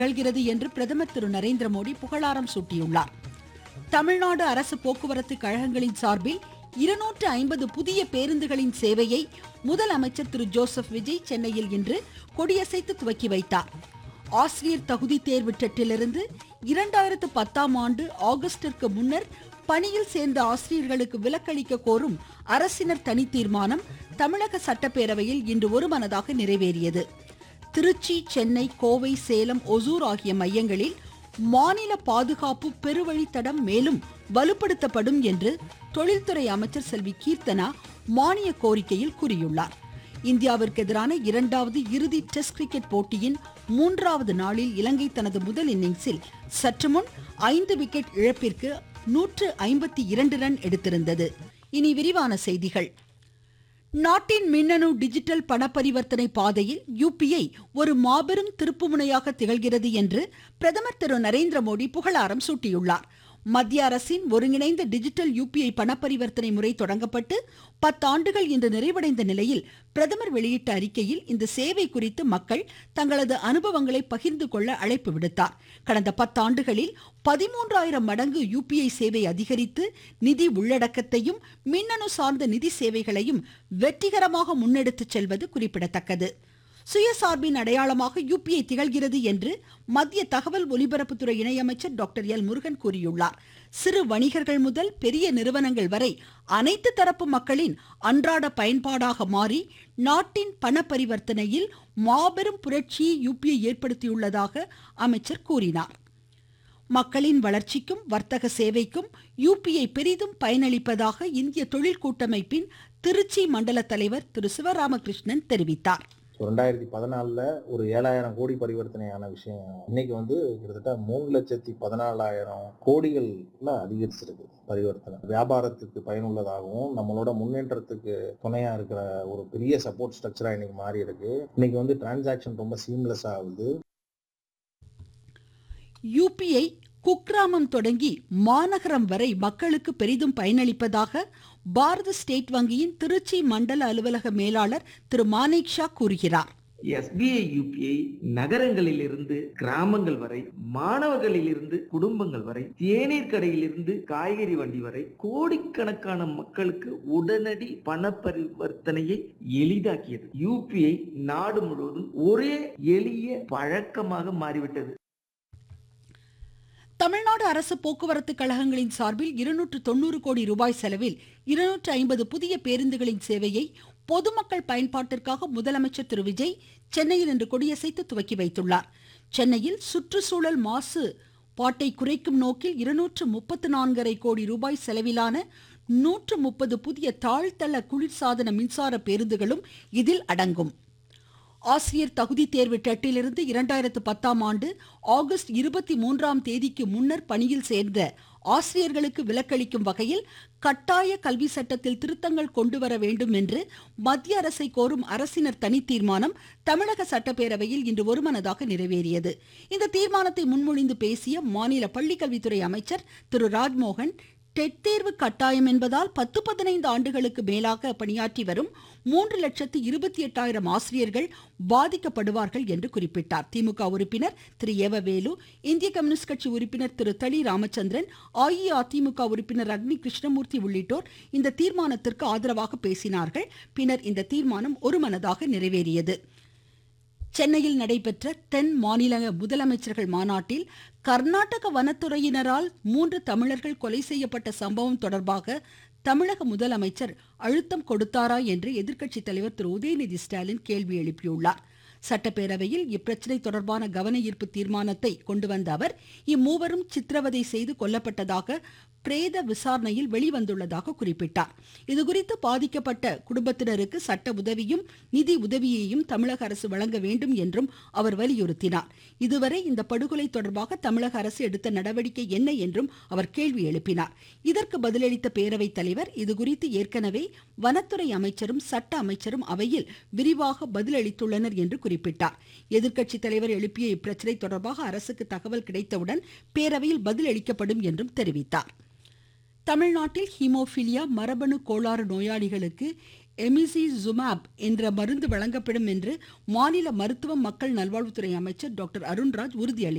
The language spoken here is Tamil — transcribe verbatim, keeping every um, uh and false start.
திகழ்கிறது என்று பிரதமர் திரு நரேந்திர மோடி புகழாரம் சூட்டியுள்ளார். தமிழ்நாடு அரசு போக்குவரத்து கழகங்களின் சார்பில் இருநூற்று ஐம்பது புதிய பேருந்துகளின் சேவையை முதலமைச்சர் திரு ஜோசப் விஜய் சென்னையில் இன்று கொடியசைத்து துவக்கி வைத்தார். ஆசிரியர் தகுதி தேர்வு டெட்டிலிருந்து இரண்டாயிரத்து பத்தாம் ஆண்டு ஆகஸ்டிற்கு முன்னர் பணியில் சேர்ந்த ஆசிரியர்களுக்கு விலக்களிக்க கோரும் அரசினர் தனி தீர்மானம் தமிழக சட்டப்பேரவையில் இன்று ஒருமனதாக நிறைவேறியது. திருச்சி, சென்னை, கோவை, சேலம், ஒசூர் ஆகிய மையங்களில் மாநில பாதுகாப்பு பெருவழித்தடம் மேலும் வலுப்படுத்தப்படும் என்று தொழில்துறை அமைச்சர் செல்வி கீர்த்தனா மானிய கோரிக்கையில் கூறியுள்ளார். இந்தியாவிற்கு எதிரான இரண்டாவது இறுதி டெஸ்ட் கிரிக்கெட் போட்டியின் மூன்றாவது நாளில் இலங்கை தனது முதல் இன்னிங்ஸில் சற்றுமுன் ஐந்து விக்கெட் இழப்பிற்கு நூற்று ஐம்பத்தி இரண்டு ரன் எடுத்திருந்தது. இனி விரிவான செய்திகள். நாட்டின் மின்னணு டிஜிட்டல் பண பரிவர்த்தனை பாதையில் யுபிஐ ஒரு மாபெரும் திருப்புமுனையாக திகழ்கிறது என்று பிரதமர் திரு நரேந்திர மோடி புகழாரம் சூட்டியுள்ளார். மத்திய அரசின் ஒருங்கிணைந்த டிஜிட்டல் யுபிஐ பண பரிவர்த்தனை முறை தொடங்கப்பட்டு பத்தாண்டுகள் இன்று நிறைவடைந்த நிலையில் பிரதமர் வெளியிட்ட அறிக்கையில் இந்த சேவை குறித்து மக்கள் தங்களது அனுபவங்களை பகிர்ந்து கொள்ள அழைப்பு விடுத்தார். கடந்த பத்தாண்டுகளில் பதிமூன்றாயிரம் மடங்கு யுபிஐ சேவை அதிகரித்து நிதி உள்ளடக்கத்தையும் மின்னணு சார்ந்த நிதி சேவைகளையும் வெற்றிகரமாக முன்னெடுத்துச் செல்வது குறிப்பிடத்தக்கது. சுயசார்பின் அடையாளமாக யுபிஐ திகழ்கிறது என்று மத்திய தகவல் ஒலிபரப்புத்துறை இணையமைச்சர் டாக்டர் எல் முருகன் கூறியுள்ளார். சிறு வணிகர்கள் முதல் பெரிய நிறுவனங்கள் வரை அனைத்து தரப்பு மக்களின் அன்றாட பயன்பாடாக மாறி நாட்டின் பண பரிவர்த்தனையில் மாபெரும் புரட்சியை யுபிஐ ஏற்படுத்தியுள்ளதாக அமைச்சர் கூறினார். மக்களின் வளர்ச்சிக்கும் வர்த்தக சேவைக்கும் யுபிஐ பெரிதும் பயனளிப்பதாக இந்திய தொழில் கூட்டமைப்பின் திருச்சி மண்டல தலைவர் திரு சிவராமகிருஷ்ணன் தெரிவித்தார். ரெண்டாயிரத்தி பதினாலுல ஒரு ஏழாயிரம் கோடி பரிவர்த்தனையான விஷயம் இன்னைக்கு வந்து கிட்டத்தட்ட மூணு லட்சத்தி பதினாலாயிரம் கோடிகள்ல அதிகரிச்சிருக்கு பரிவர்த்தனை. வியாபாரத்துக்கு பயனுள்ளதாகவும் நம்மளோட முன்னேற்றத்துக்கு துணையா இருக்கிற ஒரு பெரிய சப்போர்ட் ஸ்ட்ரக்சரா இன்னைக்கு மாறி இருக்கு. இன்னைக்கு வந்து டிரான்சாக்சன் ரொம்ப சீம்லெஸ் ஆகுது. யுபிஐ குக்கிராமம் தொடங்கி மாநகரம் வரை மக்களுக்கு பெரிதும் பயனளிப்பதாக பாரத ஸ்டேட் வங்கியின் திருச்சி மண்டல அலுவலக மேலாளர் திரு மானேக் ஷா கூறுகிறார். எஸ்பிஐ யுபிஐ நகரங்களில் இருந்து கிராமங்கள் வரை, மாணவர்களில் இருந்து குடும்பங்கள் வரை, தேநீர் கடையில் இருந்து காய்கறி வண்டி வரை கோடிக்கணக்கான மக்களுக்கு உடனடி பண பரிவர்த்தனையை எளிதாக்கியது. யுபிஐ நாடு முழுவதும் ஒரே எளிய பழக்கமாக மாறிவிட்டது. தமிழ்நாடு அரசு போக்குவரத்து கழகங்களின் சார்பில் இருநூற்று தொண்ணூறு கோடி ரூபாய் செலவில் இருநூற்று ஐம்பது புதிய பேருந்துகளின் சேவையை பொதுமக்கள் பயன்பாட்டிற்காக முதலமைச்சர் திரு விஜய் சென்னையில் இன்று கொடியசைத்து துவக்கி வைத்துள்ளார். சென்னையில் சுற்றுச்சூழல் மாசு பாட்டை குறைக்கும் நோக்கில் இருநூற்று முப்பத்து நான்கரை கோடி ரூபாய் செலவிலான நூற்று முப்பது புதிய தாழ்த்தள குளிர்சாதன மின்சார பேருந்துகளும் இதில் அடங்கும். ஆசிரியர் தகுதி தேர்வு டெட்டிலிருந்து இரண்டாயிரத்து பத்தாம் ஆண்டு ஆகஸ்ட் இருபத்தி மூன்றாம் தேதிக்கு முன்னர் பணியில் சேர்ந்த ஆசிரியர்களுக்கு விலக்களிக்கும் வகையில் கட்டாய கல்வி சட்டத்தில் திருத்தங்கள் கொண்டு வர வேண்டும் என்று மத்திய அரசை கோரும் அரசினர் தனி தீர்மானம் தமிழக சட்டப்பேரவையில் இன்று ஒருமனதாக நிறைவேறியது. இந்த தீர்மானத்தை முன்மொழிந்து பேசிய மாநில பள்ளிக்கல்வித்துறை அமைச்சர் திரு ராஜ்மோகன், டெட் தேர்வு கட்டாயம் என்பதால் பத்து பதினைந்து ஆண்டுகளுக்கு மேலாக பணியாற்றி வரும் மூன்று லட்சத்து இருபத்தி எட்டாயிரம் ஆசிரியர்கள் பாதிக்கப்படுவார்கள் என்று குறிப்பிட்டார். திமுக உறுப்பினர் திரு ஏவவேலு, இந்திய கம்யூனிஸ்ட் கட்சி உறுப்பினர் திரு தளி ராமச்சந்திரன், அஇஅதிமுக உறுப்பினர் அக்னி கிருஷ்ணமூர்த்தி உள்ளிட்டோர் இந்த தீர்மானத்திற்கு ஆதரவாக பேசினார்கள். பின்னர் இந்த தீர்மானம் ஒருமனதாக நிறைவேறியது. சென்னையில் நடைபெற்ற தென் மாநில முதலமைச்சர்கள் மாநாட்டில் கர்நாடக வனத்துறையினரால் மூன்று தமிழர்கள் கொலை செய்யப்பட்ட சம்பவம் தொடர்பாக தமிழக முதலமைச்சர் அழுத்தம் கொடுத்தாரா என்று எதிர்க்கட்சித் தலைவர் திரு உதயநிதி ஸ்டாலின் கேள்வி எழுப்பியுள்ளார். சட்டப்பேரவையில் இப்பிரச்சனை தொடர்பான கவன ஈர்ப்பு தீர்மானத்தை கொண்டு வந்த அவர், இம்மூவரும் சித்திரவதை செய்து கொல்லப்பட்டதாக பிரேத விசாரணையில் வெளிவந்துள்ளதாக குறிப்பிட்டார். இதுகுறித்து பாதிக்கப்பட்ட குடும்பத்தினருக்கு சட்ட உதவியும் நிதி உதவியையும் தமிழக அரசு வழங்க வேண்டும் என்றும் அவர் வலியுறுத்தினார். இதுவரை இந்த படுகொலை தொடர்பாக தமிழக அரசு எடுத்த நடவடிக்கை என்ன என்றும் அவர் கேள்வி எழுப்பினார். இதற்கு பதிலளித்த பேரவைத் தலைவர், இதுகுறித்து ஏற்கனவே வனத்துறை அமைச்சரும் சட்ட அமைச்சரும் அவையில் விரிவாக பதிலளித்துள்ளனர் என்று குறிப்பிட்டார். எதிர்க்கட்சித் தலைவர் எழுப்பிய இப்பிரச்சனை தொடர்பாக அரசுக்கு தகவல் கிடைத்தவுடன் பேரவையில் பதிலளிக்கப்படும் என்றும் தெரிவித்தார். தமிழ்நாட்டில் ஹீமோபிலியா மரபணு கோளாறு நோயாளிகளுக்கு எமிசிசுமாப் என்ற மருந்து வழங்கப்படும் என்று மாநில மருத்துவ மக்கள் நல்வாழ்வுத்துறை அமைச்சர் டாக்டர் அருண்ராஜ் உறுதியளித்தார்.